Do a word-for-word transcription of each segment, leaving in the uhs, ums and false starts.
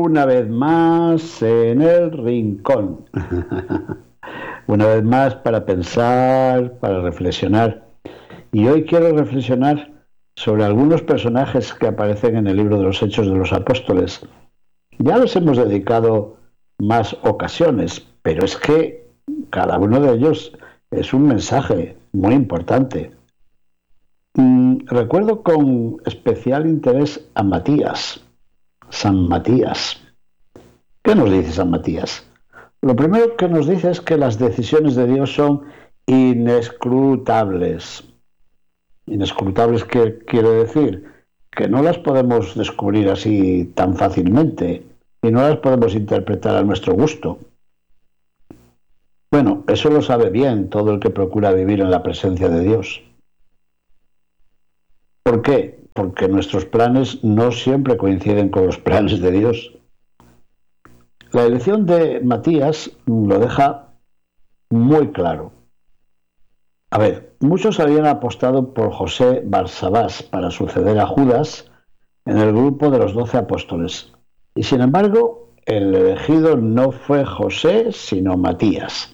una vez más en el rincón. Una vez más para pensar, para reflexionar. Y hoy quiero reflexionar sobre algunos personajes que aparecen en el libro de los Hechos de los Apóstoles. Ya los hemos dedicado más ocasiones, pero es que cada uno de ellos es un mensaje muy importante. Mm, recuerdo con especial interés a Matías, San Matías. ¿Qué nos dice San Matías? Lo primero que nos dice es que las decisiones de Dios son inescrutables. ¿Inescrutables qué quiere decir? Que no las podemos descubrir así tan fácilmente y no las podemos interpretar a nuestro gusto. Bueno, eso lo sabe bien todo el que procura vivir en la presencia de Dios. ¿Por qué? Porque nuestros planes no siempre coinciden con los planes de Dios. La elección de Matías lo deja muy claro. A ver, muchos habían apostado por José Barsabás para suceder a Judas en el grupo de los doce apóstoles. Y sin embargo, el elegido no fue José, sino Matías.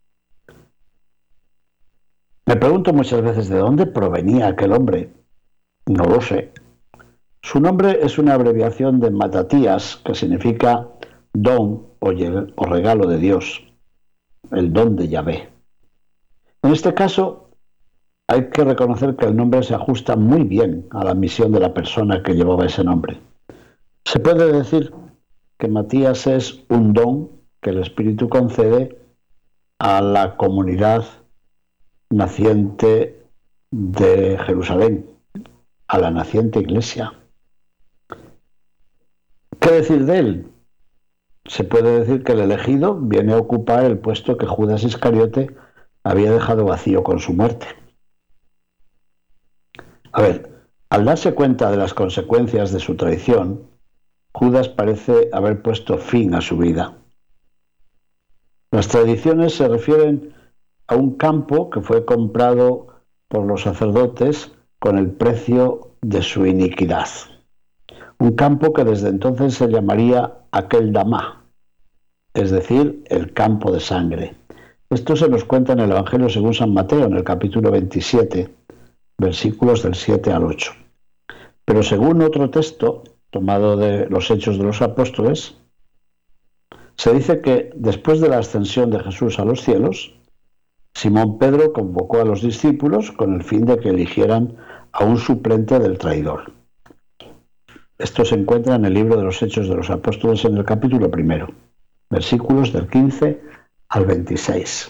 Me pregunto muchas veces de dónde provenía aquel hombre. No lo sé. Su nombre es una abreviación de Matatías, que significa don o regalo de Dios, el don de Yahvé. En este caso, hay que reconocer que el nombre se ajusta muy bien a la misión de la persona que llevaba ese nombre. Se puede decir que Matías es un don que el Espíritu concede a la comunidad naciente de Jerusalén, a la naciente iglesia. ¿Qué decir de él? Se puede decir que el elegido viene a ocupar el puesto que Judas Iscariote había dejado vacío con su muerte. A ver, al darse cuenta de las consecuencias de su traición, Judas parece haber puesto fin a su vida. Las tradiciones se refieren a un campo que fue comprado por los sacerdotes con el precio de su iniquidad. Un campo que desde entonces se llamaría Akeldama, es decir, el campo de sangre. Esto se nos cuenta en el Evangelio según San Mateo, en el capítulo veintisiete, versículos del siete al ocho. Pero según otro texto, tomado de los Hechos de los Apóstoles, se dice que después de la ascensión de Jesús a los cielos, Simón Pedro convocó a los discípulos con el fin de que eligieran a un suplente del traidor. Esto se encuentra en el libro de los Hechos de los Apóstoles en el capítulo primero, versículos del quince al veintiséis.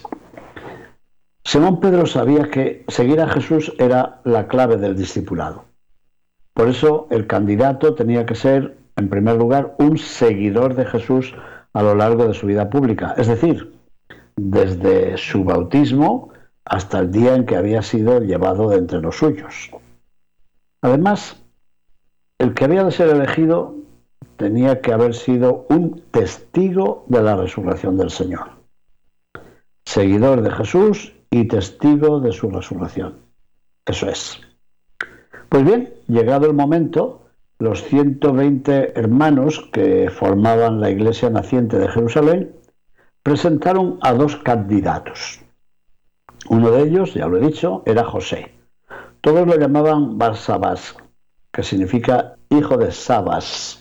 Simón Pedro sabía que seguir a Jesús era la clave del discipulado. Por eso el candidato tenía que ser, en primer lugar, un seguidor de Jesús a lo largo de su vida pública, es decir, desde su bautismo hasta el día en que había sido llevado de entre los suyos. Además, el que había de ser elegido tenía que haber sido un testigo de la resurrección del Señor. Seguidor de Jesús y testigo de su resurrección. Eso es. Pues bien, llegado el momento, los ciento veinte hermanos que formaban la iglesia naciente de Jerusalén presentaron a dos candidatos. Uno de ellos, ya lo he dicho, era José. Todos lo llamaban Barsabás, que significa hijo de Sabas.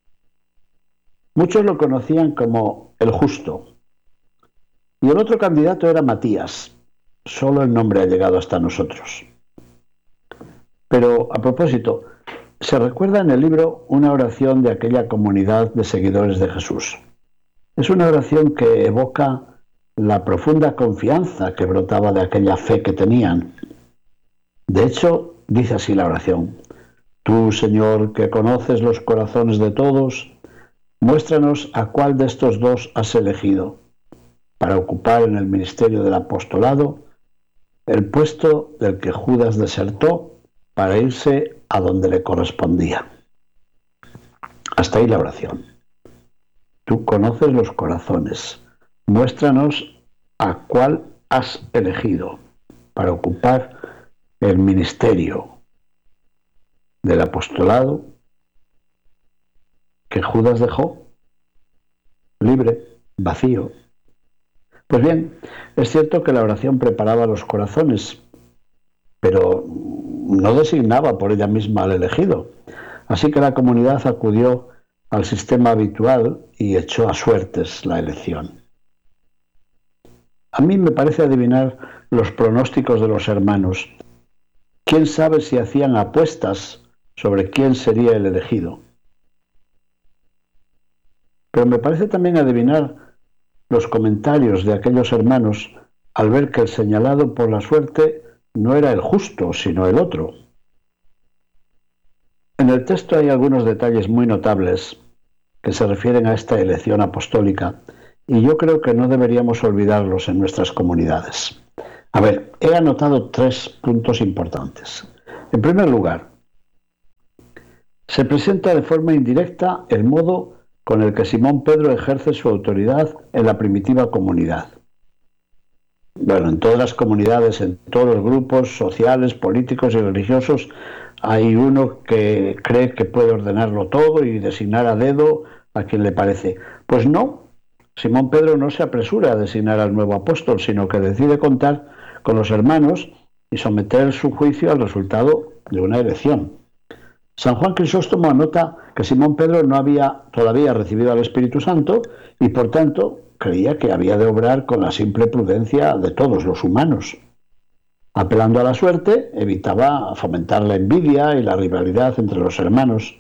Muchos lo conocían como el justo. Y el otro candidato era Matías. Solo el nombre ha llegado hasta nosotros. Pero, a propósito, se recuerda en el libro una oración de aquella comunidad de seguidores de Jesús. Es una oración que evoca la profunda confianza que brotaba de aquella fe que tenían. De hecho, dice así la oración: Tú, Señor, que conoces los corazones de todos, muéstranos a cuál de estos dos has elegido para ocupar en el ministerio del apostolado el puesto del que Judas desertó para irse a donde le correspondía. Hasta ahí la oración. Tú conoces los corazones, muéstranos a cuál has elegido para ocupar el ministerio del apostolado que Judas dejó libre, vacío. Pues bien, es cierto que la oración preparaba los corazones, pero no designaba por ella misma al elegido. Así que la comunidad acudió al sistema habitual y echó a suertes la elección. A mí me parece adivinar los pronósticos de los hermanos. ¿Quién sabe si hacían apuestas sobre quién sería el elegido? Pero me parece también adivinar los comentarios de aquellos hermanos al ver que el señalado por la suerte no era el justo, sino el otro. En el texto hay algunos detalles muy notables que se refieren a esta elección apostólica y yo creo que no deberíamos olvidarlos en nuestras comunidades. A ver, he anotado tres puntos importantes. En primer lugar, se presenta de forma indirecta el modo con el que Simón Pedro ejerce su autoridad en la primitiva comunidad. Bueno, en todas las comunidades, en todos los grupos sociales, políticos y religiosos, hay uno que cree que puede ordenarlo todo y designar a dedo a quien le parece. Pues no, Simón Pedro no se apresura a designar al nuevo apóstol, sino que decide contar con los hermanos y someter su juicio al resultado de una elección. San Juan Crisóstomo anota que Simón Pedro no había todavía recibido al Espíritu Santo y por tanto creía que había de obrar con la simple prudencia de todos los humanos. Apelando a la suerte, evitaba fomentar la envidia y la rivalidad entre los hermanos.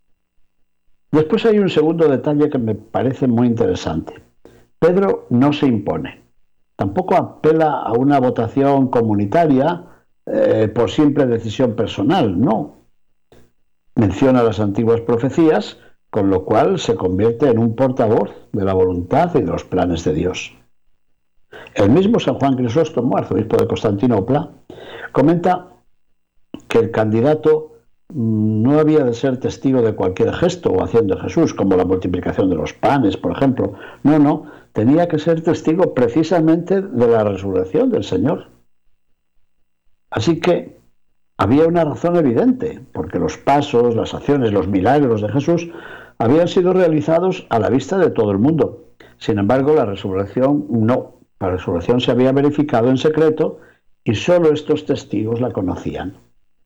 Después hay un segundo detalle que me parece muy interesante. Pedro no se impone. Tampoco apela a una votación comunitaria eh, por simple decisión personal, no. Menciona las antiguas profecías, con lo cual se convierte en un portavoz de la voluntad y de los planes de Dios. El mismo San Juan Crisóstomo, arzobispo de Constantinopla, comenta que el candidato no había de ser testigo de cualquier gesto o acción de Jesús, como la multiplicación de los panes, por ejemplo. No, no, tenía que ser testigo precisamente de la resurrección del Señor. Así que había una razón evidente, porque los pasos, las acciones, los milagros de Jesús habían sido realizados a la vista de todo el mundo. Sin embargo, la resurrección no. La resurrección se había verificado en secreto y solo estos testigos la conocían.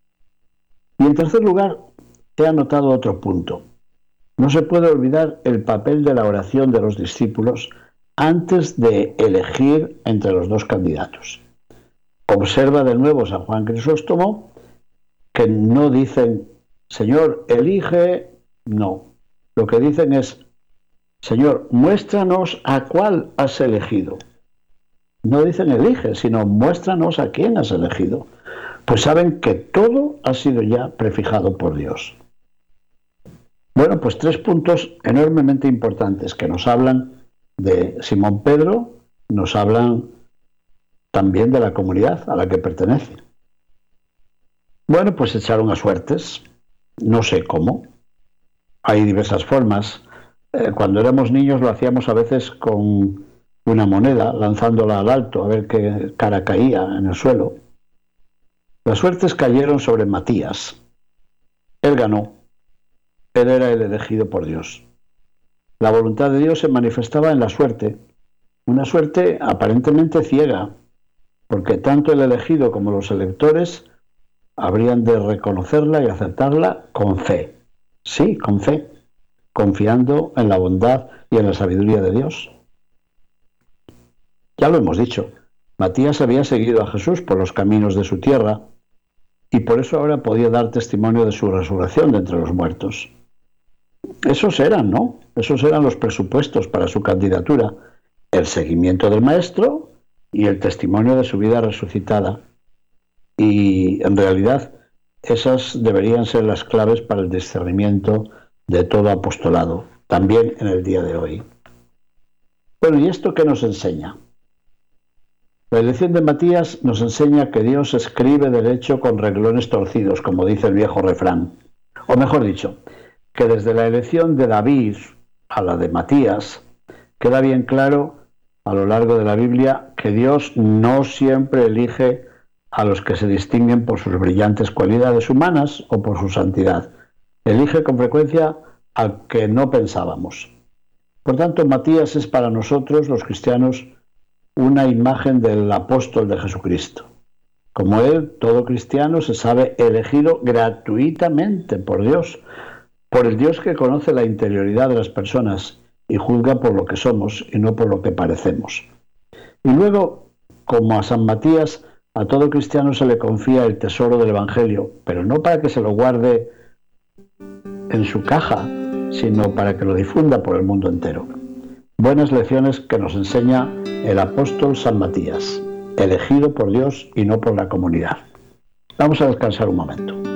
Y en tercer lugar, he anotado otro punto. No se puede olvidar el papel de la oración de los discípulos antes de elegir entre los dos candidatos. Observa de nuevo San Juan Crisóstomo que no dicen, Señor, elige, no. Lo que dicen es, Señor, muéstranos a cuál has elegido. No dicen elige, sino muéstranos a quién has elegido. Pues saben que todo ha sido ya prefijado por Dios. Bueno, pues tres puntos enormemente importantes que nos hablan de Simón Pedro, nos hablan también de la comunidad a la que pertenece. Bueno, pues echaron a suertes, no sé cómo. Hay diversas formas. Eh, cuando éramos niños lo hacíamos a veces con una moneda, lanzándola al alto a ver qué cara caía en el suelo. Las suertes cayeron sobre Matías. Él ganó. Él era el elegido por Dios. La voluntad de Dios se manifestaba en la suerte, una suerte aparentemente ciega, porque tanto el elegido como los electores habrían de reconocerla y aceptarla con fe. Sí, con fe, confiando en la bondad y en la sabiduría de Dios. Ya lo hemos dicho, Matías había seguido a Jesús por los caminos de su tierra y por eso ahora podía dar testimonio de su resurrección de entre los muertos. Esos eran, ¿no? Esos eran los presupuestos para su candidatura, el seguimiento del Maestro y el testimonio de su vida resucitada. Y en realidad esas deberían ser las claves para el discernimiento de todo apostolado, también en el día de hoy. Bueno, ¿y esto qué nos enseña? La elección de Matías nos enseña que Dios escribe derecho con renglones torcidos, como dice el viejo refrán. O mejor dicho, que desde la elección de David a la de Matías, queda bien claro a lo largo de la Biblia que Dios no siempre elige a los que se distinguen por sus brillantes cualidades humanas o por su santidad. Elige con frecuencia al que no pensábamos. Por tanto, Matías es para nosotros, los cristianos, una imagen del apóstol de Jesucristo. Como él, todo cristiano se sabe elegido gratuitamente por Dios, por el Dios que conoce la interioridad de las personas y juzga por lo que somos y no por lo que parecemos. Y luego, como a San Matías, a todo cristiano se le confía el tesoro del Evangelio, pero no para que se lo guarde en su caja, sino para que lo difunda por el mundo entero. Buenas lecciones que nos enseña el apóstol San Matías, elegido por Dios y no por la comunidad. Vamos a descansar un momento.